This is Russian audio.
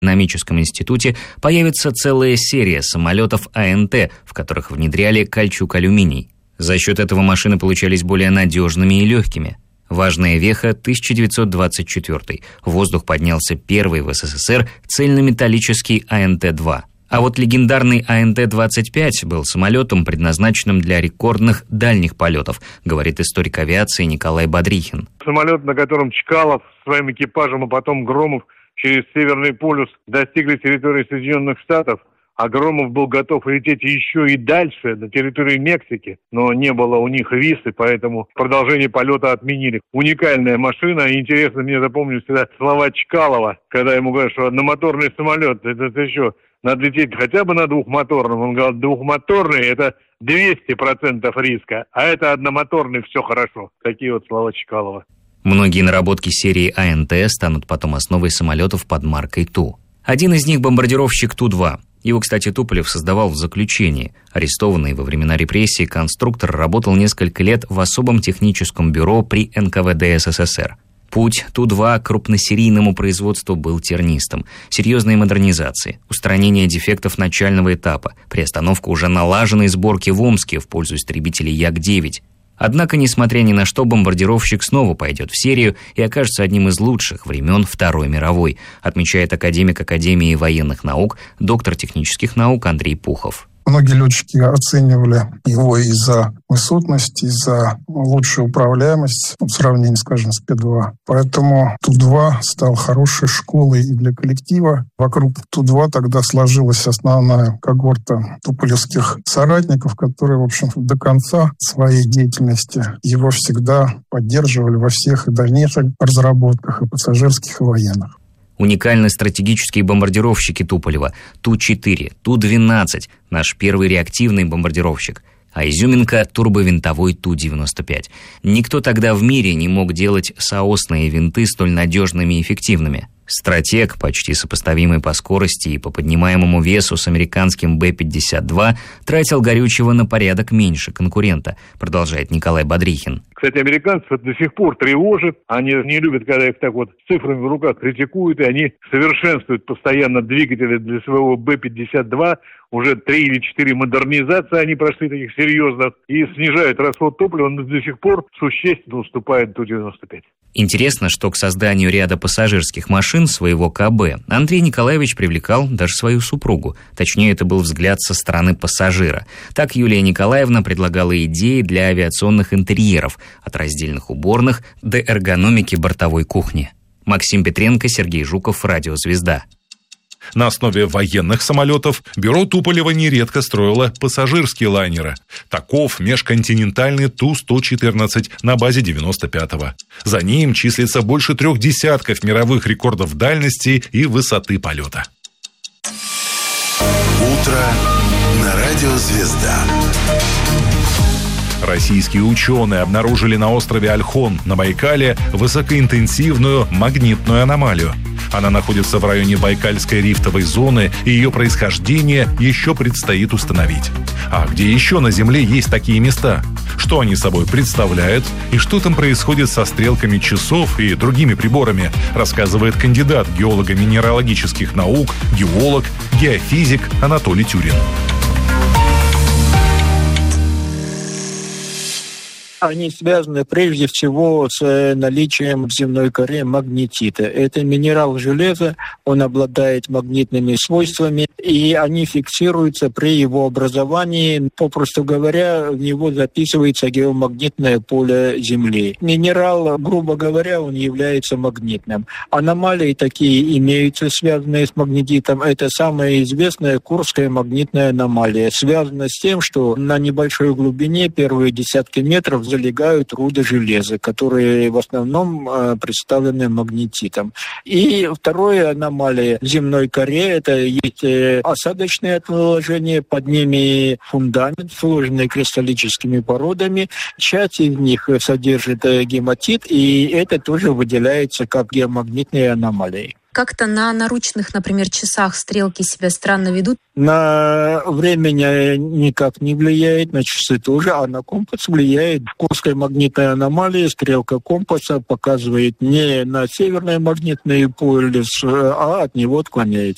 аэродинамическом институте появится целая серия самолетов АНТ, в которых внедряли кальчук-алюминий. За счет этого машины получались более надежными и легкими. Важная веха – 1924. В воздух поднялся первый в СССР цельнометаллический АНТ-2. А вот легендарный АНТ-25 был самолетом, предназначенным для рекордных дальних полетов, говорит историк авиации Николай Бодрихин. Самолет, на котором Чкалов со своим экипажем, а потом Громов через Северный полюс достигли территории Соединенных Штатов, а Громов был готов лететь еще и дальше, на территории Мексики, но не было у них визы, поэтому продолжение полета отменили. Уникальная машина, и интересно, мне запомнились всегда слова Чкалова, когда ему говорят, что одномоторный самолет, это еще надо лететь хотя бы на двухмоторном. Он говорил, двухмоторный – это 200% риска, а это одномоторный – все хорошо. Такие вот слова Чкалова. Многие наработки серии АНТ станут потом основой самолетов под маркой Ту. Один из них – бомбардировщик Ту-2. Его, кстати, Туполев создавал в заключении. Арестованный во времена репрессий конструктор работал несколько лет в особом техническом бюро при НКВД СССР. Путь Ту-2 к крупносерийному производству был тернистым. Серьезные модернизации, устранение дефектов начального этапа, приостановка уже налаженной сборки в Омске в пользу истребителей Як-9. Однако, несмотря ни на что, бомбардировщик снова пойдет в серию и окажется одним из лучших времен Второй мировой, отмечает академик Академии военных наук, доктор технических наук Андрей Пухов. Многие летчики оценивали его из-за высотности, из-за лучшей управляемости в сравнении, скажем, с П-2. Поэтому Ту-2 стал хорошей школой и для коллектива. Вокруг Ту-2 тогда сложилась основная когорта туполевских соратников, которые, в общем, до конца своей деятельности его всегда поддерживали во всех и дальнейших разработках, и пассажирских, и военных. Уникальны стратегические бомбардировщики Туполева Ту-4, Ту-12, наш первый реактивный бомбардировщик, а изюминка – турбовинтовой Ту-95. Никто тогда в мире не мог делать соосные винты столь надежными и эффективными. Стратег, почти сопоставимый по скорости и по поднимаемому весу с американским Б-52, тратил горючего на порядок меньше конкурента, продолжает Николай Бодрихин. Кстати, американцев до сих пор тревожит. Они не любят, когда их так вот с цифрами в руках критикуют, и они совершенствуют постоянно двигатели для своего Б-52. Уже 3 или 4 модернизации они прошли таких серьезных и снижают расход топлива, но до сих пор существенно уступает Ту-95. Интересно, что к созданию ряда пассажирских машин своего КБ Андрей Николаевич привлекал даже свою супругу. Точнее, это был взгляд со стороны пассажира. Так Юлия Николаевна предлагала идеи для авиационных интерьеров, от раздельных уборных до эргономики бортовой кухни. Максим Петренко, Сергей Жуков, Радио «Звезда». На основе военных самолетов бюро Туполева нередко строило пассажирские лайнеры. Таков межконтинентальный Ту-114 на базе 95-го. За ним числится больше 3 десятков мировых рекордов дальности и высоты полета. Утро на Радио «Звезда». Российские ученые обнаружили на острове Ольхон на Байкале высокоинтенсивную магнитную аномалию. Она находится в районе Байкальской рифтовой зоны, и ее происхождение еще предстоит установить. А где еще на Земле есть такие места? Что они собой представляют? И что там происходит со стрелками часов и другими приборами, рассказывает кандидат геолого-минералогических наук, геолог, геофизик Анатолий Тюрин. Они связаны прежде всего с наличием в земной коре магнетита. Это минерал железа, он обладает магнитными свойствами, и они фиксируются при его образовании. Попросту говоря, в него записывается геомагнитное поле Земли. Минерал, грубо говоря, он является магнитным. Аномалии такие имеются, связанные с магнетитом. Это самая известная Курская магнитная аномалия. Связана с тем, что на небольшой глубине, первые десятки метров, залегают руды железа, которые в основном представлены магнетитом. И вторая аномалия в земной коре – это есть осадочные отложения, под ними фундамент, сложенный кристаллическими породами. Часть из них содержит гематит, и это тоже выделяется как геомагнитные аномалии. Как-то на наручных, например, часах стрелки себя странно ведут? На время никак не влияет, на часы тоже, а на компас влияет. Курская магнитная аномалия, стрелка компаса показывает не на северное магнитное поле, а от него отклоняется.